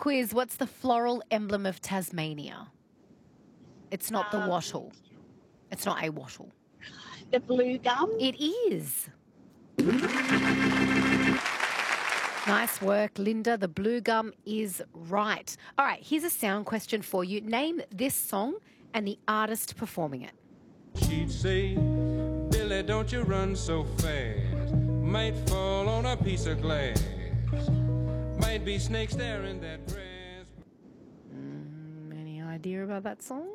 quiz. What's the floral emblem of Tasmania? It's not the wattle. It's not a wattle. The blue gum? It is. Nice work, Linda. The blue gum is right. All right, here's a sound question for you. Name this song and the artist performing it. She'd say, Billy, don't you run so fast. Might fall on a piece of glass. Might be snakes there in that grass. Any idea about that song?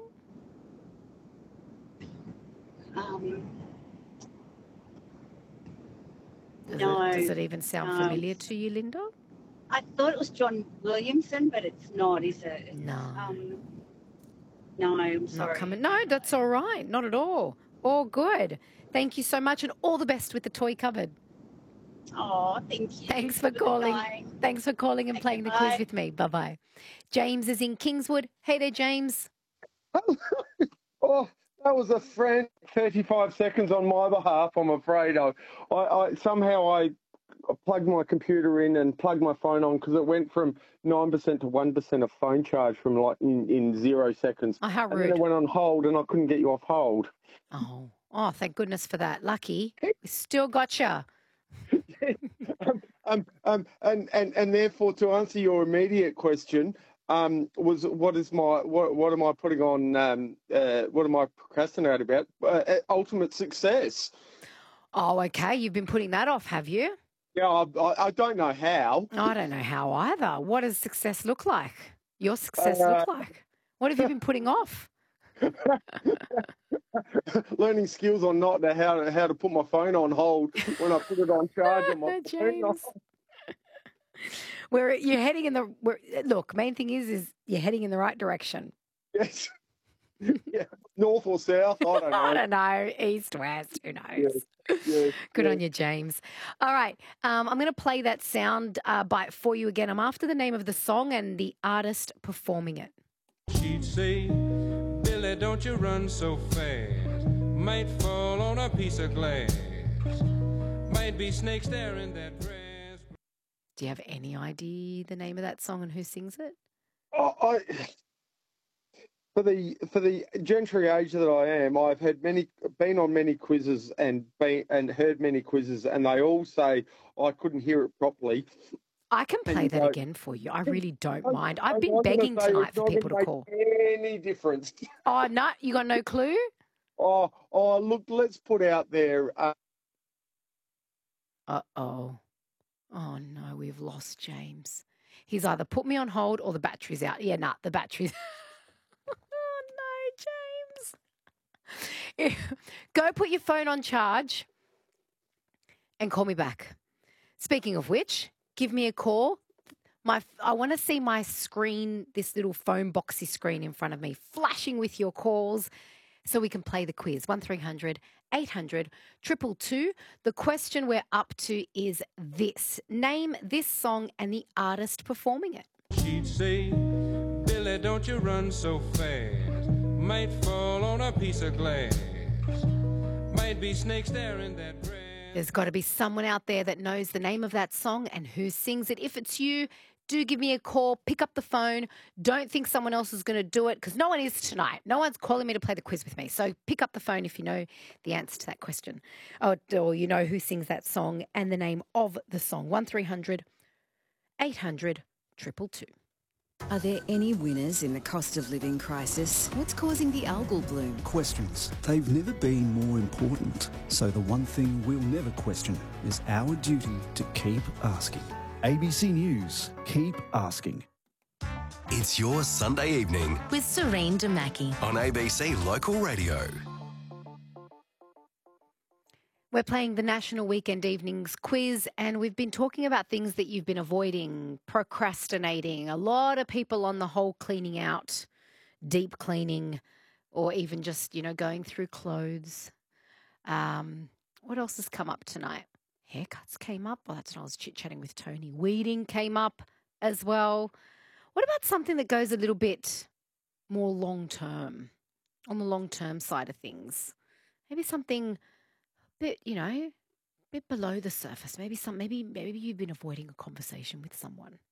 Does it even sound familiar to you, Linda? I thought it was John Williamson, but it's not, is it? No. No, I'm sorry. Not coming. No, that's all right. Not at all. All good. Thank you so much, and all the best with the toy cupboard. Oh, thank you. Thanks for calling. Thanks for calling and playing the quiz with me. Bye-bye. James is in Kingswood. Hey there, James. Oh, that was a frantic 35 seconds on my behalf, I'm afraid. I somehow plugged my computer in and plugged my phone on because it went from 9% to 1% of phone charge from like in 0 seconds. Oh, how rude. And then it went on hold and I couldn't get you off hold. Oh, thank goodness for that. Lucky. We still got you. And therefore, to answer your immediate question, was what am I putting on? What am I procrastinating about? Ultimate success. Oh, okay. You've been putting that off, have you? Yeah, I don't know how. I don't know how either. What does success look like? Your success look like? What have you been putting off? Learning skills on not how to put my phone on hold when I put it on charge on my phone. You're heading in the look. Main thing is you're heading in the right direction. Yes. Yeah. North or south? I don't know. I don't know. East, west. Who knows? Yes. Good on you, James. All right. I'm going to play that sound bite for you again. I'm after the name of the song and the artist performing it. She'd say, Billy, don't you run so fast. Might fall on a piece of glass. Might be snakes there in that grass. Do you have any idea the name of that song and who sings it? For the gentry age that I am, I've been on many quizzes and heard many quizzes, and they all say I couldn't hear it properly. I can play that again for you. I really don't mind. I've been begging tonight for people to call. Any difference? Oh no, you got no clue? Oh, look, let's put out there. Oh no, we've lost James. He's either put me on hold or the battery's out. Yeah, the battery's. Oh no, James. Go put your phone on charge and call me back. Speaking of which, give me a call. I want to see my screen, this little phone boxy screen in front of me, flashing with your calls so we can play the quiz. 1300 800 222. The question we're up to is this. Name this song and the artist performing it. She'd say, Billy, don't you run so fast. Might fall on a piece of glass. Might be snakes there in that grass. There's got to be someone out there that knows the name of that song and who sings it. If it's you, do give me a call. Pick up the phone. Don't think someone else is going to do it because no one is tonight. No one's calling me to play the quiz with me. So pick up the phone if you know the answer to that question or you know who sings that song and the name of the song. 1300 800 222. Are there any winners in the cost of living crisis? What's causing the algal bloom? Questions. They've never been more important. So the one thing we'll never question is our duty to keep asking. ABC News. Keep asking. It's your Sunday evening with Serene Damaki on ABC Local Radio. We're playing the National Weekend Evenings quiz, and we've been talking about things that you've been avoiding, procrastinating. A lot of people on the whole cleaning out, deep cleaning, or even just, going through clothes. What else has come up tonight? Haircuts came up. Well, that's when I was chit-chatting with Tony. Weeding came up as well. What about something that goes a little bit more long-term, on the long-term side of things? Maybe something bit below the surface. Maybe you've been avoiding a conversation with someone.